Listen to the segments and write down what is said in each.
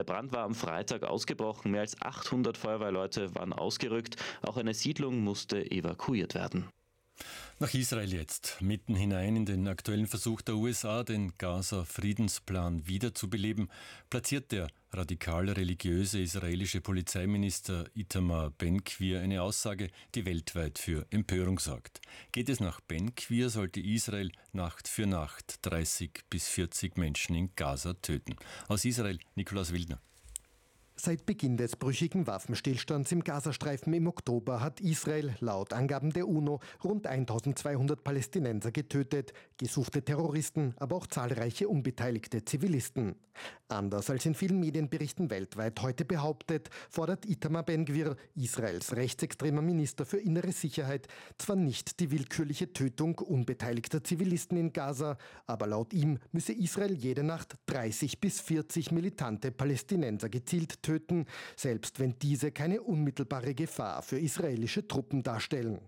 Der Brand war am Freitag ausgebrochen. Mehr als 800 Feuerwehrleute waren ausgerückt. Auch eine Siedlung musste evakuiert werden. Nach Israel jetzt, mitten hinein in den aktuellen Versuch der USA, den Gaza-Friedensplan wiederzubeleben, platziert der radikal-religiöse israelische Polizeiminister Itamar Ben-Gvir eine Aussage, die weltweit für Empörung sorgt. Geht es nach Ben-Gvir, sollte Israel Nacht für Nacht 30 bis 40 Menschen in Gaza töten. Aus Israel, Nikolaus Wildner. Seit Beginn des brüchigen Waffenstillstands im Gazastreifen im Oktober hat Israel laut Angaben der UNO rund 1200 Palästinenser getötet, gesuchte Terroristen, aber auch zahlreiche unbeteiligte Zivilisten. Anders als in vielen Medienberichten weltweit heute behauptet, fordert Itamar Ben-Gvir, Israels rechtsextremer Minister für innere Sicherheit, zwar nicht die willkürliche Tötung unbeteiligter Zivilisten in Gaza, aber laut ihm müsse Israel jede Nacht 30 bis 40 militante Palästinenser gezielt töten, selbst wenn diese keine unmittelbare Gefahr für israelische Truppen darstellen.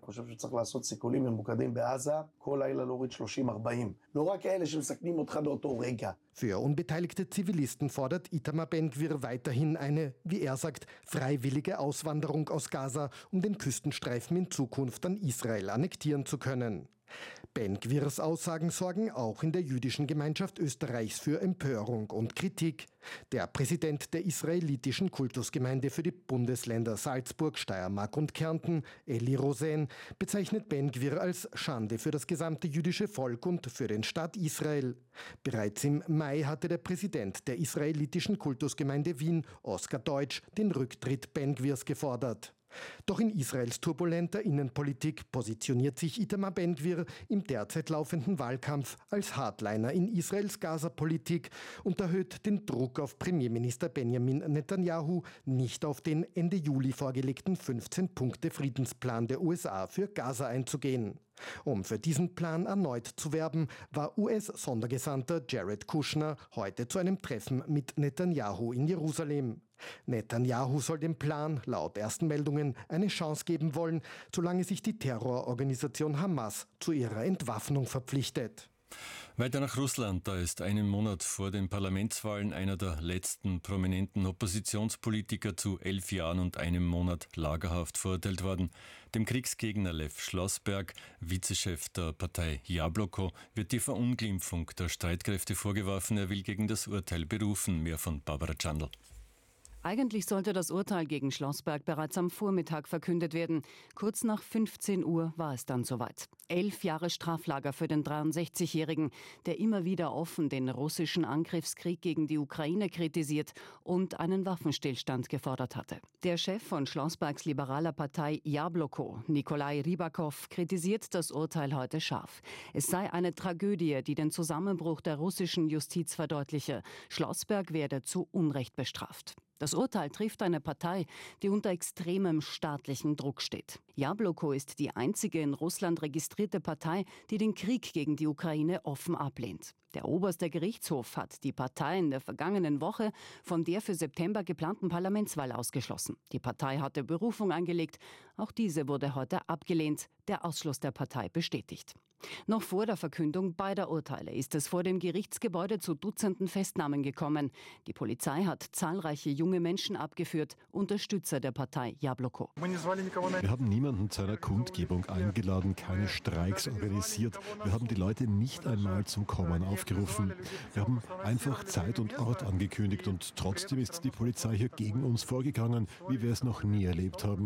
Für unbeteiligte Zivilisten fordert Itamar Ben-Gvir weiterhin eine, wie er sagt, freiwillige Auswanderung aus Gaza, um den Küstenstreifen in Zukunft an Israel annektieren zu können. Ben-Gvirs Aussagen sorgen auch in der jüdischen Gemeinschaft Österreichs für Empörung und Kritik. Der Präsident der israelitischen Kultusgemeinde für die Bundesländer Salzburg, Steiermark und Kärnten, Eli Rosen, bezeichnet Ben-Gvir als Schande für das gesamte jüdische Volk und für den Staat Israel. Bereits im Mai hatte der Präsident der israelitischen Kultusgemeinde Wien, Oskar Deutsch, den Rücktritt Ben-Gvirs gefordert. Doch in Israels turbulenter Innenpolitik positioniert sich Itamar Ben-Gvir im derzeit laufenden Wahlkampf als Hardliner in Israels Gaza-Politik und erhöht den Druck auf Premierminister Benjamin Netanyahu, nicht auf den Ende Juli vorgelegten 15-Punkte-Friedensplan der USA für Gaza einzugehen. Um für diesen Plan erneut zu werben, war US-Sondergesandter Jared Kushner heute zu einem Treffen mit Netanyahu in Jerusalem. Netanyahu soll dem Plan laut ersten Meldungen eine Chance geben wollen, solange sich die Terrororganisation Hamas zu ihrer Entwaffnung verpflichtet. Weiter nach Russland, da ist einen Monat vor den Parlamentswahlen einer der letzten prominenten Oppositionspolitiker zu 11 Jahren und einem Monat Lagerhaft verurteilt worden. Dem Kriegsgegner Lev Schlossberg, Vizechef der Partei Jabloko, wird die Verunglimpfung der Streitkräfte vorgeworfen. Er will gegen das Urteil berufen. Mehr von Barbara Chandl. Eigentlich sollte das Urteil gegen Schlossberg bereits am Vormittag verkündet werden. Kurz nach 15 Uhr war es dann soweit. 11 Jahre Straflager für den 63-Jährigen, der immer wieder offen den russischen Angriffskrieg gegen die Ukraine kritisiert und einen Waffenstillstand gefordert hatte. Der Chef von Schlossbergs liberaler Partei Jabloko, Nikolai Rybakov, kritisiert das Urteil heute scharf. Es sei eine Tragödie, die den Zusammenbruch der russischen Justiz verdeutliche. Schlossberg werde zu Unrecht bestraft. Das Urteil trifft eine Partei, die unter extremem staatlichen Druck steht. Jabloko ist die einzige in Russland registrierte Partei, die den Krieg gegen die Ukraine offen ablehnt. Der oberste Gerichtshof hat die Partei in der vergangenen Woche von der für September geplanten Parlamentswahl ausgeschlossen. Die Partei hatte Berufung eingelegt. Auch diese wurde heute abgelehnt. Der Ausschluss der Partei bestätigt. Noch vor der Verkündung beider Urteile ist es vor dem Gerichtsgebäude zu Dutzenden Festnahmen gekommen. Die Polizei hat zahlreiche junge Menschen abgeführt, Unterstützer der Partei Jabloko. Wir haben niemanden zu einer Kundgebung eingeladen, keine Streiks organisiert. Wir haben die Leute nicht einmal zum Kommen aufgerufen. Wir haben einfach Zeit und Ort angekündigt und trotzdem ist die Polizei hier gegen uns vorgegangen, wie wir es noch nie erlebt haben.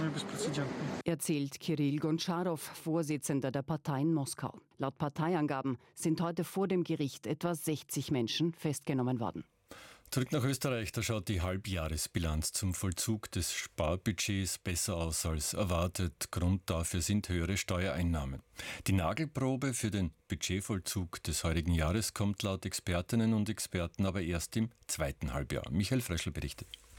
Erzählt Kirill Gontscharow, Vorsitzender der Partei in Moskau. Laut Parteiangaben sind heute vor dem Gericht etwa 60 Menschen festgenommen worden. Zurück nach Österreich, da schaut die Halbjahresbilanz zum Vollzug des Sparbudgets besser aus als erwartet. Grund dafür sind höhere Steuereinnahmen. Die Nagelprobe für den Budgetvollzug des heurigen Jahres kommt laut Expertinnen und Experten aber erst im zweiten Halbjahr. Michael Fröschl berichtet.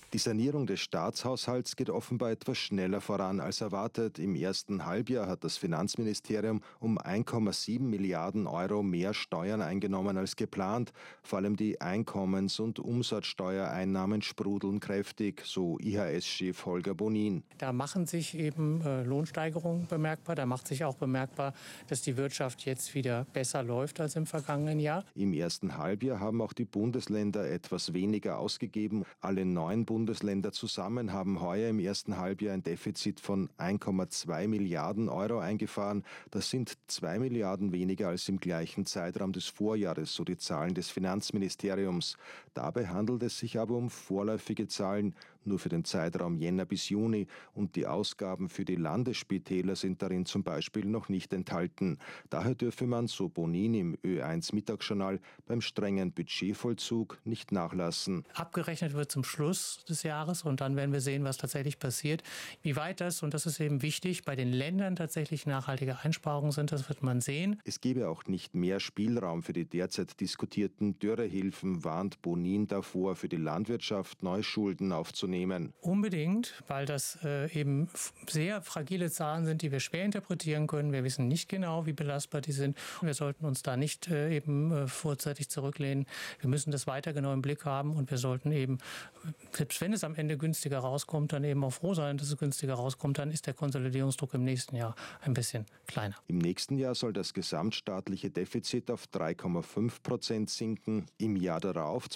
Die Sanierung des Staatshaushalts geht offenbar etwas schneller voran als erwartet. Im ersten Halbjahr hat das Finanzministerium um 1,7 Milliarden Euro mehr Steuern eingenommen als geplant. Vor allem die Einkommens- und Umsatzsteuereinnahmen sprudeln kräftig, so IHS-Chef Holger Bonin. Da machen sich eben Lohnsteigerungen bemerkbar. Da macht sich auch bemerkbar, dass die Wirtschaft jetzt wieder besser läuft als im vergangenen Jahr. Im ersten Halbjahr haben auch die Bundesländer etwas weniger ausgegeben. Alle 9 Bundesländer zusammen haben heuer im ersten Halbjahr ein Defizit von 1,2 Milliarden Euro eingefahren. Das sind 2 Milliarden weniger als im gleichen Zeitraum des Vorjahres, so die Zahlen des Finanzministeriums. Dabei handelt es sich aber um vorläufige Zahlen, nur für den Zeitraum Jänner bis Juni, und die Ausgaben für die Landesspitäler sind darin zum Beispiel noch nicht enthalten. Daher dürfe man, so Bonin im Ö1 Mittagsjournal, beim strengen Budgetvollzug nicht nachlassen. Abgerechnet wird zum Schluss des Jahres und dann werden wir sehen, was tatsächlich passiert. Wie weit das, und das ist eben wichtig, bei den Ländern tatsächlich nachhaltige Einsparungen sind, das wird man sehen. Es gebe auch nicht mehr Spielraum für die derzeit diskutierten Dürrehilfen, warnt Bonin davor, für die Landwirtschaft neue Schulden aufzunehmen. Unbedingt, weil das eben sehr fragile Zahlen sind, die wir schwer interpretieren können. Wir wissen nicht genau, wie belastbar die sind. Wir sollten uns da nicht vorzeitig zurücklehnen. Wir müssen das weiter genau im Blick haben und wir sollten eben, selbst wenn es am Ende günstiger rauskommt, dann eben auch froh sein, dass es günstiger rauskommt. Dann ist der Konsolidierungsdruck im nächsten Jahr ein bisschen kleiner. Im nächsten Jahr soll das gesamtstaatliche Defizit auf 3,5% sinken. Im Jahr darauf,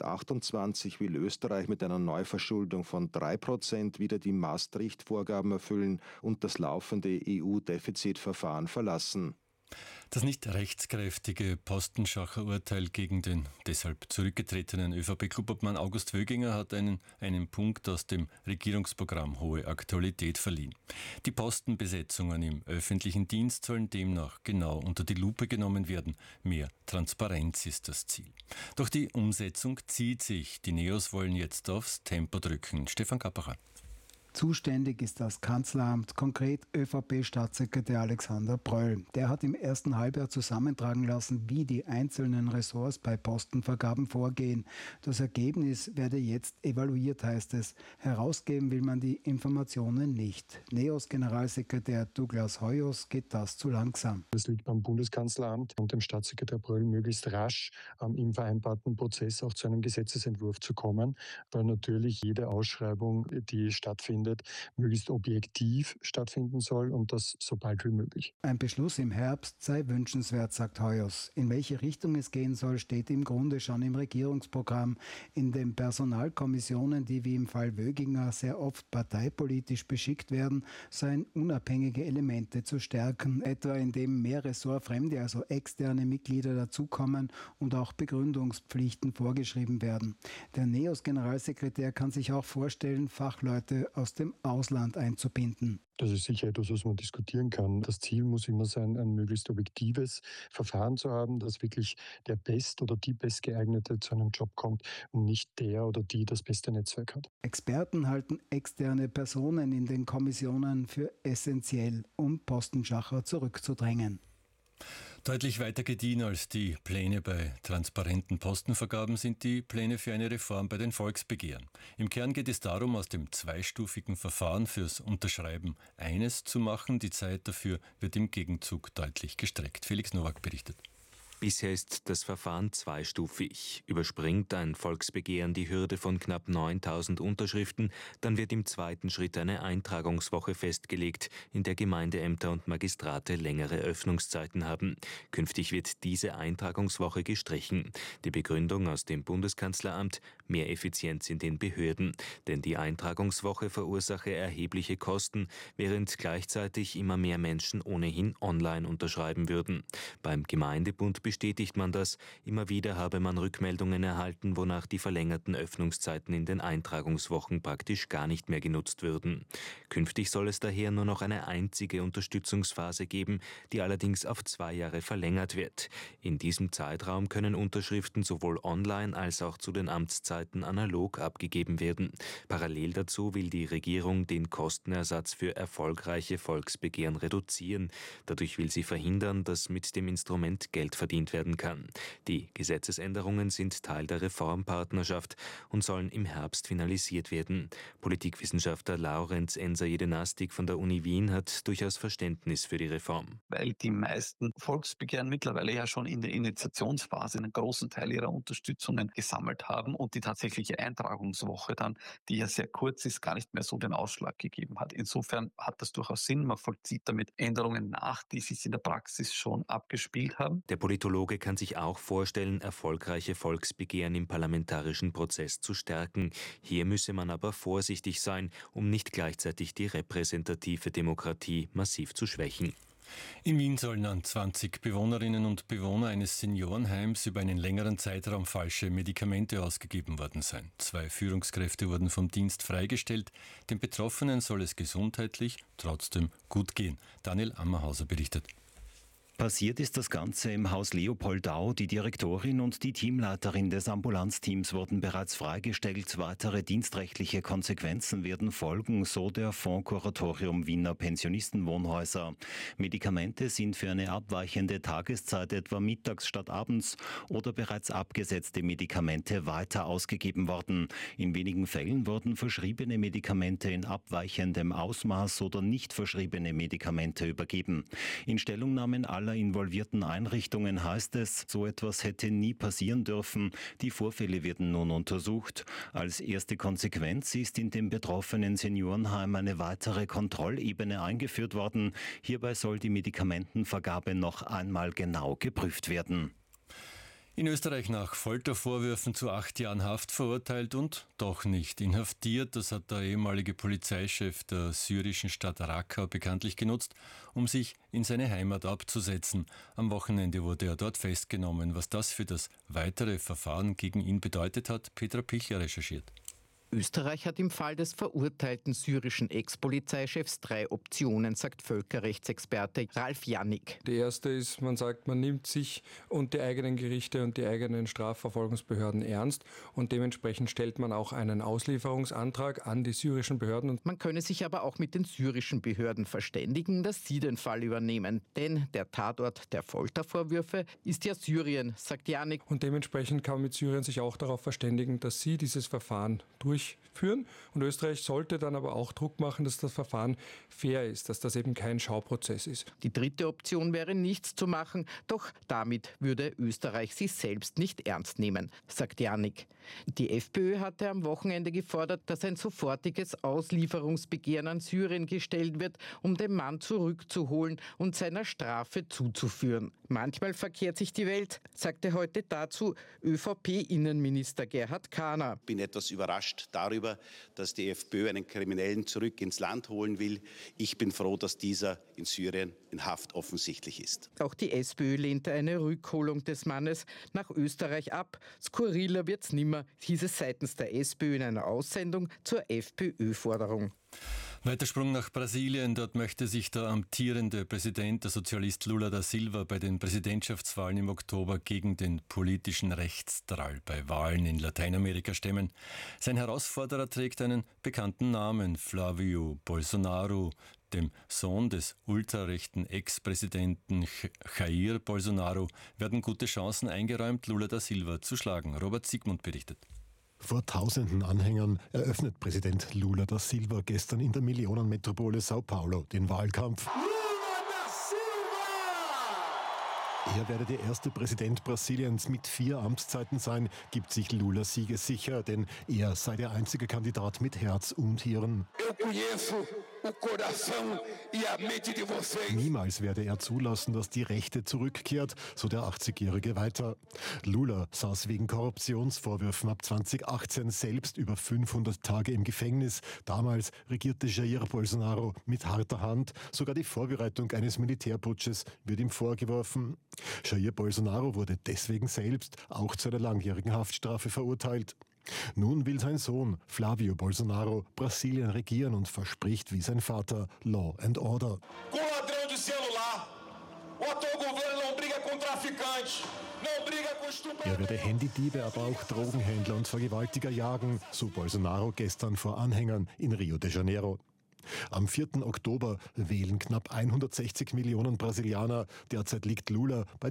2028, will Österreich mit einer Neuverschuldung von 3% wieder die Maastricht-Vorgaben erfüllen und das laufende EU-Defizitverfahren verlassen. Das nicht rechtskräftige Postenschacher Urteil gegen den deshalb zurückgetretenen ÖVP-Klubobmann August Wöginger hat einen Punkt aus dem Regierungsprogramm hohe Aktualität verliehen. Die Postenbesetzungen im öffentlichen Dienst sollen demnach genau unter die Lupe genommen werden. Mehr Transparenz ist das Ziel. Doch die Umsetzung zieht sich. Die Neos wollen jetzt aufs Tempo drücken. Stefan Kappacher. Zuständig ist das Kanzleramt, konkret ÖVP-Staatssekretär Alexander Bröll. Der hat im ersten Halbjahr zusammentragen lassen, wie die einzelnen Ressorts bei Postenvergaben vorgehen. Das Ergebnis werde jetzt evaluiert, heißt es. Herausgeben will man die Informationen nicht. Neos Generalsekretär Douglas Hoyos geht das zu langsam. Es liegt beim Bundeskanzleramt und dem Staatssekretär Bröll, möglichst rasch im vereinbarten Prozess auch zu einem Gesetzesentwurf zu kommen, weil natürlich jede Ausschreibung, die stattfindet, möglichst objektiv stattfinden soll und das so bald wie möglich. Ein Beschluss im Herbst sei wünschenswert, sagt Hoyos. In welche Richtung es gehen soll, steht im Grunde schon im Regierungsprogramm. In den Personalkommissionen, die wie im Fall Wöginger sehr oft parteipolitisch beschickt werden, seien unabhängige Elemente zu stärken, etwa indem mehr ressortfremde, also externe Mitglieder dazukommen und auch Begründungspflichten vorgeschrieben werden. Der Neos-Generalsekretär kann sich auch vorstellen, Fachleute aus dem Ausland einzubinden. Das ist sicher etwas, was man diskutieren kann. Das Ziel muss immer sein, ein möglichst objektives Verfahren zu haben, dass wirklich der Best- oder die Bestgeeignete zu einem Job kommt und nicht der oder die das beste Netzwerk hat. Experten halten externe Personen in den Kommissionen für essentiell, um Postenschacher zurückzudrängen. Deutlich weiter gediehen als die Pläne bei transparenten Postenvergaben sind die Pläne für eine Reform bei den Volksbegehren. Im Kern geht es darum, aus dem zweistufigen Verfahren fürs Unterschreiben eines zu machen. Die Zeit dafür wird im Gegenzug deutlich gestreckt. Felix Nowak berichtet. Bisher ist das Verfahren zweistufig. Überspringt ein Volksbegehren die Hürde von knapp 9.000 Unterschriften, dann wird im zweiten Schritt eine Eintragungswoche festgelegt, in der Gemeindeämter und Magistrate längere Öffnungszeiten haben. Künftig wird diese Eintragungswoche gestrichen. Die Begründung aus dem Bundeskanzleramt: mehr Effizienz in den Behörden. Denn die Eintragungswoche verursache erhebliche Kosten, während gleichzeitig immer mehr Menschen ohnehin online unterschreiben würden. Beim Gemeindebund bestätigt man das. Immer wieder habe man Rückmeldungen erhalten, wonach die verlängerten Öffnungszeiten in den Eintragungswochen praktisch gar nicht mehr genutzt würden. Künftig soll es daher nur noch eine einzige Unterstützungsphase geben, die allerdings auf 2 Jahre verlängert wird. In diesem Zeitraum können Unterschriften sowohl online als auch zu den Amtszeiten analog abgegeben werden. Parallel dazu will die Regierung den Kostenersatz für erfolgreiche Volksbegehren reduzieren. Dadurch will sie verhindern, dass mit dem Instrument Geld verdient verdient werden kann. Die Gesetzesänderungen sind Teil der Reformpartnerschaft und sollen im Herbst finalisiert werden. Politikwissenschaftler Laurenz Enser-Jedenastik von der Uni Wien hat durchaus Verständnis für die Reform. Weil die meisten Volksbegehren mittlerweile ja schon in der Initiationsphase einen großen Teil ihrer Unterstützungen gesammelt haben und die tatsächliche Eintragungswoche dann, die ja sehr kurz ist, gar nicht mehr so den Ausschlag gegeben hat. Insofern hat das durchaus Sinn. Man vollzieht damit Änderungen nach, die sich in der Praxis schon abgespielt haben. Der Politologe kann sich auch vorstellen, erfolgreiche Volksbegehren im parlamentarischen Prozess zu stärken. Hier müsse man aber vorsichtig sein, um nicht gleichzeitig die repräsentative Demokratie massiv zu schwächen. In Wien sollen an 20 Bewohnerinnen und Bewohner eines Seniorenheims über einen längeren Zeitraum falsche Medikamente ausgegeben worden sein. 2 Führungskräfte wurden vom Dienst freigestellt. Den Betroffenen soll es gesundheitlich trotzdem gut gehen. Daniel Ammerhauser berichtet. Passiert ist das Ganze im Haus Leopoldau. Die Direktorin und die Teamleiterin des Ambulanzteams wurden bereits freigestellt. Weitere dienstrechtliche Konsequenzen werden folgen, so der Fonds Kuratorium Wiener Pensionistenwohnhäuser. Medikamente sind für eine abweichende Tageszeit, etwa mittags statt abends, oder bereits abgesetzte Medikamente weiter ausgegeben worden. In wenigen Fällen wurden verschriebene Medikamente in abweichendem Ausmaß oder nicht verschriebene Medikamente übergeben. In Stellungnahmen aller involvierten Einrichtungen heißt es, so etwas hätte nie passieren dürfen. Die Vorfälle werden nun untersucht. Als erste Konsequenz ist in dem betroffenen Seniorenheim eine weitere Kontrollebene eingeführt worden. Hierbei soll die Medikamentenvergabe noch einmal genau geprüft werden. In Österreich nach Foltervorwürfen zu 8 Jahren Haft verurteilt und doch nicht inhaftiert. Das hat der ehemalige Polizeichef der syrischen Stadt Raqqa bekanntlich genutzt, um sich in seine Heimat abzusetzen. Am Wochenende wurde er dort festgenommen. Was das für das weitere Verfahren gegen ihn bedeutet hat, Petra Pichler recherchiert. Österreich hat im Fall des verurteilten syrischen Ex-Polizeichefs 3 Optionen, sagt Völkerrechtsexperte Ralf Jannik. Die erste ist, man sagt, man nimmt sich und die eigenen Gerichte und die eigenen Strafverfolgungsbehörden ernst und dementsprechend stellt man auch einen Auslieferungsantrag an die syrischen Behörden. Man könne sich aber auch mit den syrischen Behörden verständigen, dass sie den Fall übernehmen. Denn der Tatort der Foltervorwürfe ist ja Syrien, sagt Jannik. Und dementsprechend kann man mit Syrien sich auch darauf verständigen, dass sie dieses Verfahren durchführen. Und Österreich sollte dann aber auch Druck machen, dass das Verfahren fair ist, dass das eben kein Schauprozess ist. Die dritte Option wäre, nichts zu machen, doch damit würde Österreich sich selbst nicht ernst nehmen, sagt Jannik. Die FPÖ hatte am Wochenende gefordert, dass ein sofortiges Auslieferungsbegehren an Syrien gestellt wird, um den Mann zurückzuholen und seiner Strafe zuzuführen. Manchmal verkehrt sich die Welt, sagte heute dazu ÖVP-Innenminister Gerhard Kahner. Ich bin etwas überrascht darüber, dass die FPÖ einen Kriminellen zurück ins Land holen will. Ich bin froh, dass dieser in Syrien in Haft offensichtlich ist. Auch die SPÖ lehnte eine Rückholung des Mannes nach Österreich ab. Skurriler wird's nimmer, hieß es seitens der SPÖ in einer Aussendung zur FPÖ-Forderung. Weiter Sprung nach Brasilien. Dort möchte sich der amtierende Präsident, der Sozialist Lula da Silva, bei den Präsidentschaftswahlen im Oktober gegen den politischen Rechtsdrall bei Wahlen in Lateinamerika stemmen. Sein Herausforderer trägt einen bekannten Namen, Flávio Bolsonaro, dem Sohn des ultrarechten Ex-Präsidenten Jair Bolsonaro, werden gute Chancen eingeräumt, Lula da Silva zu schlagen. Robert Siegmund berichtet. Vor tausenden Anhängern eröffnet Präsident Lula da Silva gestern in der Millionenmetropole Sao Paulo den Wahlkampf. Er werde der erste Präsident Brasiliens mit 4 Amtszeiten sein, gibt sich Lula siegessicher, denn er sei der einzige Kandidat mit Herz und Hirn. Niemals werde er zulassen, dass die Rechte zurückkehrt, so der 80-Jährige weiter. Lula saß wegen Korruptionsvorwürfen ab 2018 selbst über 500 Tage im Gefängnis. Damals regierte Jair Bolsonaro mit harter Hand. Sogar die Vorbereitung eines Militärputsches wird ihm vorgeworfen. Jair Bolsonaro wurde deswegen selbst auch zu einer langjährigen Haftstrafe verurteilt. Nun will sein Sohn Flávio Bolsonaro Brasilien regieren und verspricht wie sein Vater Law and Order. Er werde Handydiebe, aber auch Drogenhändler und Vergewaltiger jagen, so Bolsonaro gestern vor Anhängern in Rio de Janeiro. Am 4. Oktober wählen knapp 160 Millionen Brasilianer. Derzeit liegt Lula bei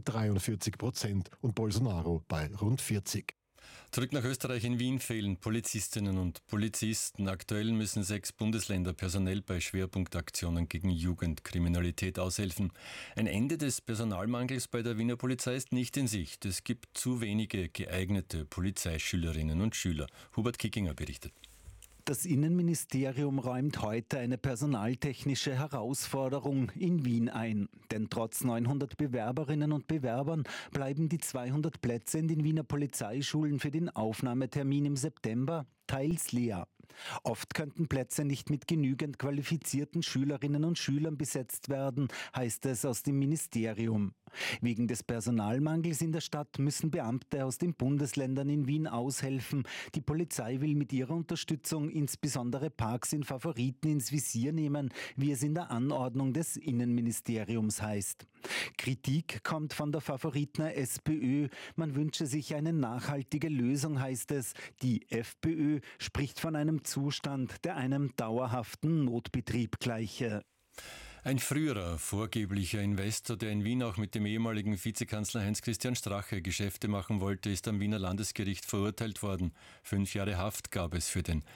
43% und Bolsonaro bei rund 40%. Zurück nach Österreich. In Wien fehlen Polizistinnen und Polizisten. Aktuell müssen 6 Bundesländer personell bei Schwerpunktaktionen gegen Jugendkriminalität aushelfen. Ein Ende des Personalmangels bei der Wiener Polizei ist nicht in Sicht. Es gibt zu wenige geeignete Polizeischülerinnen und Schüler. Hubert Kickinger berichtet. Das Innenministerium räumt heute eine personaltechnische Herausforderung in Wien ein. Denn trotz 900 Bewerberinnen und Bewerbern bleiben die 200 Plätze in den Wiener Polizeischulen für den Aufnahmetermin im September teils leer. Oft könnten Plätze nicht mit genügend qualifizierten Schülerinnen und Schülern besetzt werden, heißt es aus dem Ministerium. Wegen des Personalmangels in der Stadt müssen Beamte aus den Bundesländern in Wien aushelfen. Die Polizei will mit ihrer Unterstützung insbesondere Parks in Favoriten ins Visier nehmen, wie es in der Anordnung des Innenministeriums heißt. Kritik kommt von der Favoritner SPÖ. Man wünsche sich eine nachhaltige Lösung, heißt es. Die FPÖ spricht von einem Zustand, der einem dauerhaften Notbetrieb gleiche. Ein früherer vorgeblicher Investor, der in Wien auch mit dem ehemaligen Vizekanzler Heinz-Christian Strache Geschäfte machen wollte, ist am Wiener Landesgericht verurteilt worden. 5 Jahre Haft gab es für den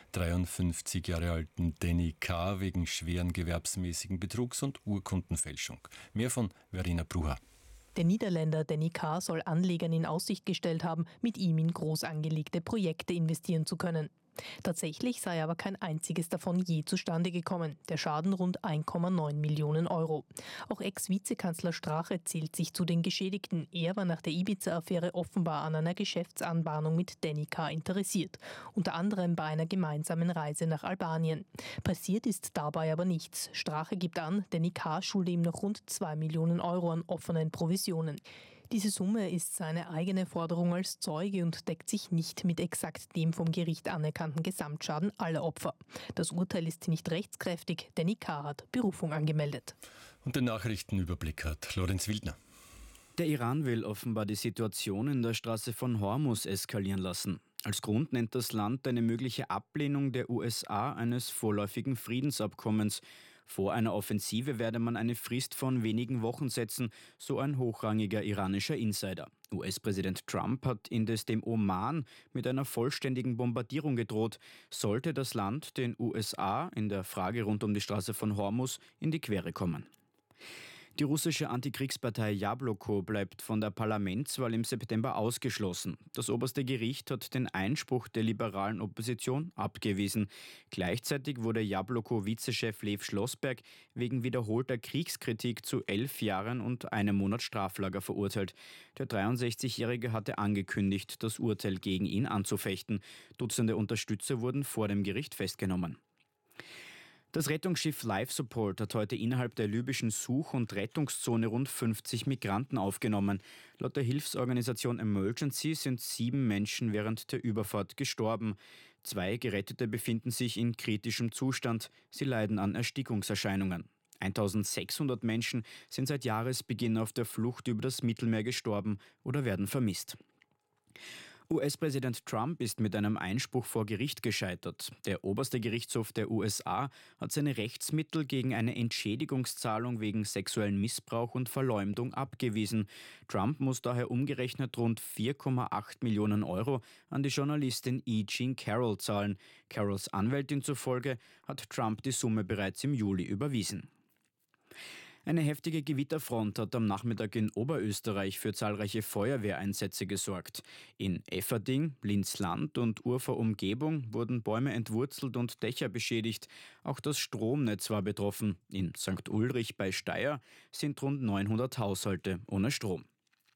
53 Jahre alten Danny K. wegen schweren gewerbsmäßigen Betrugs und Urkundenfälschung. Mehr von Verena Brucher. Der Niederländer Danny K. soll Anlegern in Aussicht gestellt haben, mit ihm in groß angelegte Projekte investieren zu können. Tatsächlich sei aber kein einziges davon je zustande gekommen. Der Schaden rund 1,9 Millionen Euro. Auch Ex-Vizekanzler Strache zählt sich zu den Geschädigten. Er war nach der Ibiza-Affäre offenbar an einer Geschäftsanbahnung mit Danny K. interessiert. Unter anderem bei einer gemeinsamen Reise nach Albanien. Passiert ist dabei aber nichts. Strache gibt an, Danny K. schulde ihm noch rund 2 Millionen Euro an offenen Provisionen. Diese Summe ist seine eigene Forderung als Zeuge und deckt sich nicht mit exakt dem vom Gericht anerkannten Gesamtschaden aller Opfer. Das Urteil ist nicht rechtskräftig, Danny K. hat Berufung angemeldet. Und den Nachrichtenüberblick hat Lorenz Wildner. Der Iran will offenbar die Situation in der Straße von Hormuz eskalieren lassen. Als Grund nennt das Land eine mögliche Ablehnung der USA eines vorläufigen Friedensabkommens. Vor einer Offensive werde man eine Frist von wenigen Wochen setzen, so ein hochrangiger iranischer Insider. US-Präsident Trump hat indes dem Oman mit einer vollständigen Bombardierung gedroht, sollte das Land den USA in der Frage rund um die Straße von Hormuz in die Quere kommen. Die russische Antikriegspartei Jabloko bleibt von der Parlamentswahl im September ausgeschlossen. Das oberste Gericht hat den Einspruch der liberalen Opposition abgewiesen. Gleichzeitig wurde Jabloko-Vizechef Lev Schlossberg wegen wiederholter Kriegskritik zu 11 Jahren und 1 Monat Straflager verurteilt. Der 63-Jährige hatte angekündigt, das Urteil gegen ihn anzufechten. Dutzende Unterstützer wurden vor dem Gericht festgenommen. Das Rettungsschiff Life Support hat heute innerhalb der libyschen Such- und Rettungszone rund 50 Migranten aufgenommen. Laut der Hilfsorganisation Emergency sind 7 Menschen während der Überfahrt gestorben. 2 Gerettete befinden sich in kritischem Zustand. Sie leiden an Erstickungserscheinungen. 1600 Menschen sind seit Jahresbeginn auf der Flucht über das Mittelmeer gestorben oder werden vermisst. US-Präsident Trump ist mit einem Einspruch vor Gericht gescheitert. Der oberste Gerichtshof der USA hat seine Rechtsmittel gegen eine Entschädigungszahlung wegen sexuellen Missbrauch und Verleumdung abgewiesen. Trump muss daher umgerechnet rund 4,8 Millionen Euro an die Journalistin E. Jean Carroll zahlen. Carrolls Anwältin zufolge hat Trump die Summe bereits im Juli überwiesen. Eine heftige Gewitterfront hat am Nachmittag in Oberösterreich für zahlreiche Feuerwehreinsätze gesorgt. In Efferding, Linz-Land und Urfahr-Umgebung wurden Bäume entwurzelt und Dächer beschädigt. Auch das Stromnetz war betroffen. In St. Ulrich bei Steyr sind rund 900 Haushalte ohne Strom.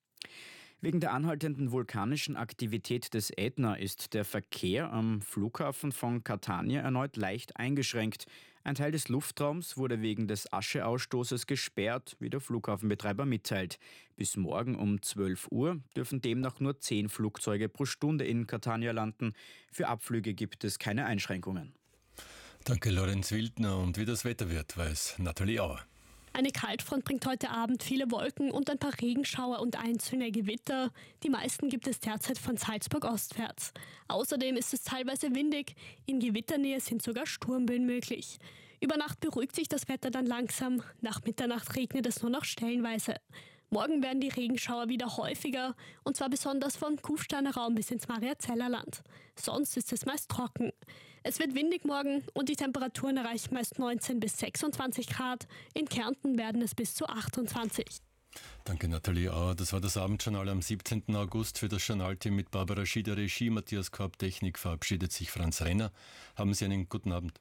Wegen der anhaltenden vulkanischen Aktivität des Ätna ist der Verkehr am Flughafen von Catania erneut leicht eingeschränkt. Ein Teil des Luftraums wurde wegen des Ascheausstoßes gesperrt, wie der Flughafenbetreiber mitteilt. Bis morgen um 12 Uhr dürfen demnach nur 10 Flugzeuge pro Stunde in Catania landen. Für Abflüge gibt es keine Einschränkungen. Danke, Lorenz Wildner. Und wie das Wetter wird, weiß Nathalie Auer. Eine Kaltfront bringt heute Abend viele Wolken und ein paar Regenschauer und einzelne Gewitter. Die meisten gibt es derzeit von Salzburg ostwärts. Außerdem ist es teilweise windig. In Gewitternähe sind sogar Sturmböen möglich. Über Nacht beruhigt sich das Wetter dann langsam. Nach Mitternacht regnet es nur noch stellenweise. Morgen werden die Regenschauer wieder häufiger, und zwar besonders vom Kufsteiner Raum bis ins Mariazellerland. Sonst ist es meist trocken. Es wird windig morgen und die Temperaturen erreichen meist 19 bis 26 Grad. In Kärnten werden es bis zu 28. Danke, Nathalie Auer. Das war das Abendjournal am 17. August. Für das Journalteam mit Barbara Schieder, Regie, Matthias Korb, Technik, verabschiedet sich Franz Renner. Haben Sie einen guten Abend.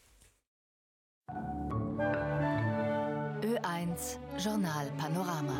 Ö1 Journal Panorama.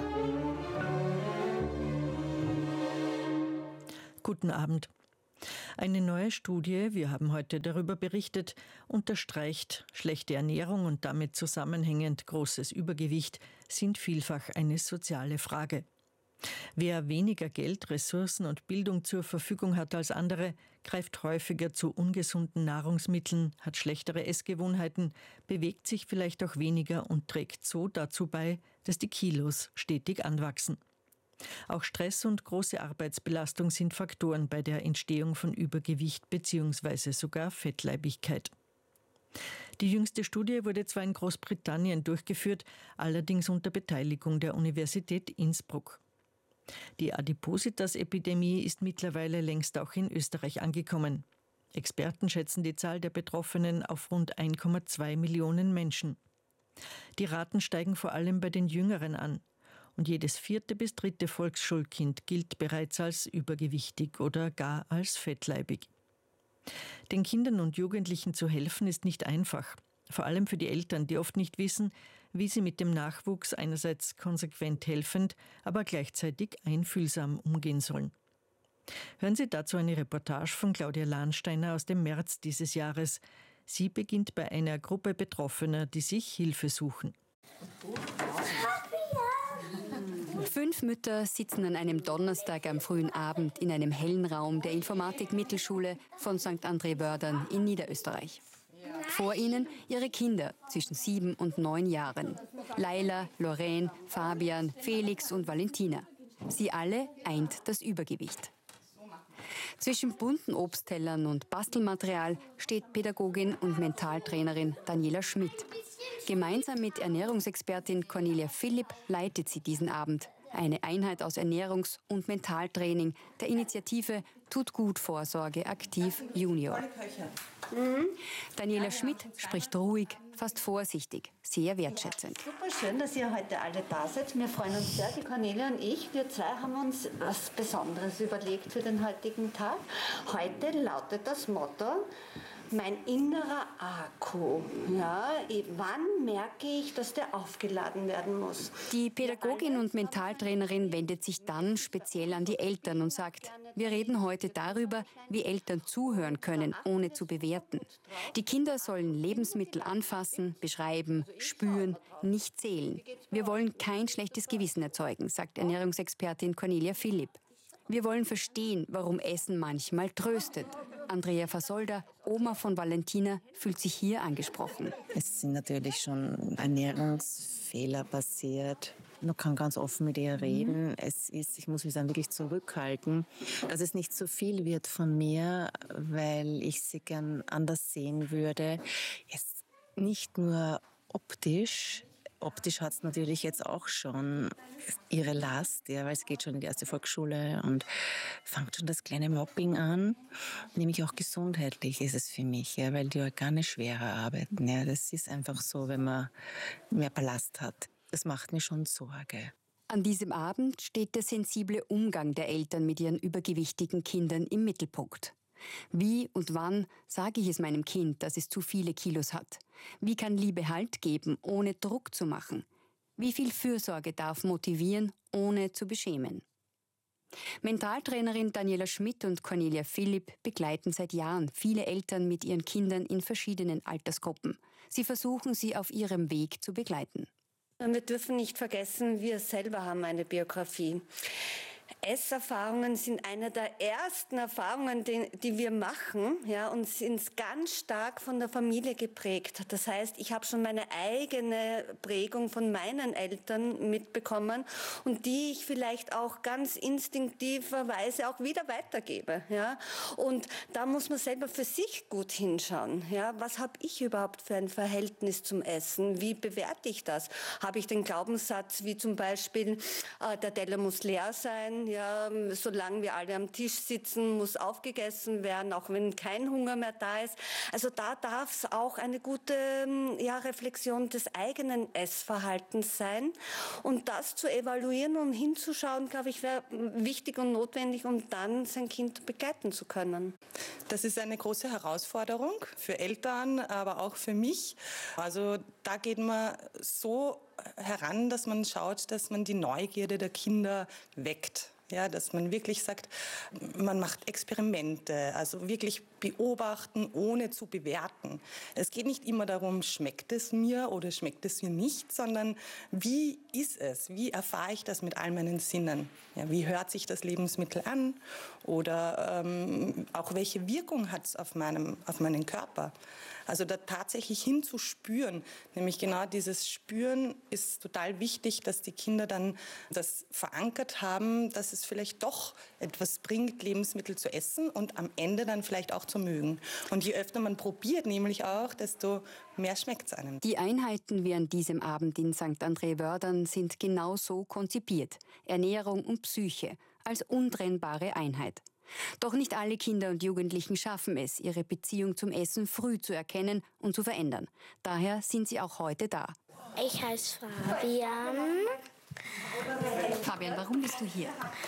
Guten Abend. Eine neue Studie, wir haben heute darüber berichtet, unterstreicht, schlechte Ernährung und damit zusammenhängend großes Übergewicht sind vielfach eine soziale Frage. Wer weniger Geld, Ressourcen und Bildung zur Verfügung hat als andere, greift häufiger zu ungesunden Nahrungsmitteln, hat schlechtere Essgewohnheiten, bewegt sich vielleicht auch weniger und trägt so dazu bei, dass die Kilos stetig anwachsen. Auch Stress und große Arbeitsbelastung sind Faktoren bei der Entstehung von Übergewicht bzw. sogar Fettleibigkeit. Die jüngste Studie wurde zwar in Großbritannien durchgeführt, allerdings unter Beteiligung der Universität Innsbruck. Die Adipositas-Epidemie ist mittlerweile längst auch in Österreich angekommen. Experten schätzen die Zahl der Betroffenen auf rund 1,2 Millionen Menschen. Die Raten steigen vor allem bei den Jüngeren an. Und jedes 4. bis 3. Volksschulkind gilt bereits als übergewichtig oder gar als fettleibig. Den Kindern und Jugendlichen zu helfen ist nicht einfach. Vor allem für die Eltern, die oft nicht wissen, wie sie mit dem Nachwuchs einerseits konsequent helfend, aber gleichzeitig einfühlsam umgehen sollen. Hören Sie dazu eine Reportage von Claudia Lahnsteiner aus dem März dieses Jahres. Sie beginnt bei einer Gruppe Betroffener, die sich Hilfe suchen. 5 Mütter sitzen an einem Donnerstag am frühen Abend in einem hellen Raum der Informatik-Mittelschule von St. André Wördern in Niederösterreich. Vor ihnen ihre Kinder zwischen 7 und 9 Jahren. Laila, Lorraine, Fabian, Felix und Valentina. Sie alle eint das Übergewicht. Zwischen bunten Obsttellern und Bastelmaterial steht Pädagogin und Mentaltrainerin Daniela Schmidt. Gemeinsam mit Ernährungsexpertin Cornelia Philipp leitet sie diesen Abend. Eine Einheit aus Ernährungs- und Mentaltraining der Initiative Tut gut Vorsorge aktiv Junior. Daniela Schmidt spricht ruhig, fast vorsichtig, sehr wertschätzend. Super schön, dass ihr heute alle da seid. Wir freuen uns sehr, die Cornelia und ich. Wir zwei haben uns was Besonderes überlegt für den heutigen Tag. Heute lautet das Motto: Mein innerer Akku. Ja, wann merke ich, dass der aufgeladen werden muss? Die Pädagogin und Mentaltrainerin wendet sich dann speziell an die Eltern und sagt, wir reden heute darüber, wie Eltern zuhören können, ohne zu bewerten. Die Kinder sollen Lebensmittel anfassen, beschreiben, spüren, nicht zählen. Wir wollen kein schlechtes Gewissen erzeugen, sagt Ernährungsexpertin Cornelia Philipp. Wir wollen verstehen, warum Essen manchmal tröstet. Andrea Fasolda, Oma von Valentina, fühlt sich hier angesprochen. Es sind natürlich schon Ernährungsfehler passiert. Man kann ganz offen mit ihr reden. Ich muss mich dann wirklich zurückhalten, dass es nicht so viel wird von mir, weil ich sie gern anders sehen würde. Jetzt nicht nur optisch. Optisch hat es natürlich jetzt auch schon ihre Last, ja, weil es geht schon in die 1. Volksschule und fängt schon das kleine Mobbing an. Nämlich auch gesundheitlich ist es für mich, ja, weil die Organe schwerer arbeiten. Ja. Das ist einfach so, wenn man mehr Ballast hat. Das macht mir schon Sorge. An diesem Abend steht der sensible Umgang der Eltern mit ihren übergewichtigen Kindern im Mittelpunkt. Wie und wann sage ich es meinem Kind, dass es zu viele Kilos hat? Wie kann Liebe Halt geben, ohne Druck zu machen? Wie viel Fürsorge darf motivieren, ohne zu beschämen? Mentaltrainerin Daniela Schmidt und Cornelia Philipp begleiten seit Jahren viele Eltern mit ihren Kindern in verschiedenen Altersgruppen. Sie versuchen, sie auf ihrem Weg zu begleiten. Wir dürfen nicht vergessen, wir selber haben eine Biografie. Esserfahrungen sind eine der ersten Erfahrungen, die wir machen, ja, und sind ganz stark von der Familie geprägt. Das heißt, ich habe schon meine eigene Prägung von meinen Eltern mitbekommen und die ich vielleicht auch ganz instinktiverweise auch wieder weitergebe. Ja. Und da muss man selber für sich gut hinschauen. Ja. Was habe ich überhaupt für ein Verhältnis zum Essen? Wie bewerte ich das? Habe ich den Glaubenssatz wie zum Beispiel, der Teller muss leer sein, ja, solange wir alle am Tisch sitzen, muss aufgegessen werden, auch wenn kein Hunger mehr da ist. Also da darf es auch eine gute Reflexion des eigenen Essverhaltens sein. Und das zu evaluieren und hinzuschauen, glaube ich, wäre wichtig und notwendig, um dann sein Kind begleiten zu können. Das ist eine große Herausforderung für Eltern, aber auch für mich. Also da geht man so heran, dass man schaut, dass man die Neugierde der Kinder weckt. Ja, dass man wirklich sagt, man macht Experimente, also wirklich beobachten, ohne zu bewerten. Es geht nicht immer darum, schmeckt es mir oder schmeckt es mir nicht, sondern wie ist es? Wie erfahre ich das mit all meinen Sinnen? Ja, wie hört sich das Lebensmittel an? Oder auch welche Wirkung hat es auf meinen Körper? Also da tatsächlich hinzuspüren, nämlich genau dieses Spüren ist total wichtig, dass die Kinder dann das verankert haben, dass es vielleicht doch etwas bringt, Lebensmittel zu essen und am Ende dann vielleicht auch zu mögen. Und je öfter man probiert, nämlich auch, desto mehr schmeckt es einem. Die Einheiten während diesem Abend in St. André-Wördern sind genau so konzipiert. Ernährung und Psyche als untrennbare Einheit. Doch nicht alle Kinder und Jugendlichen schaffen es, ihre Beziehung zum Essen früh zu erkennen und zu verändern. Daher sind sie auch heute da. Ich heiße Fabian. Fabian, warum bist du hier?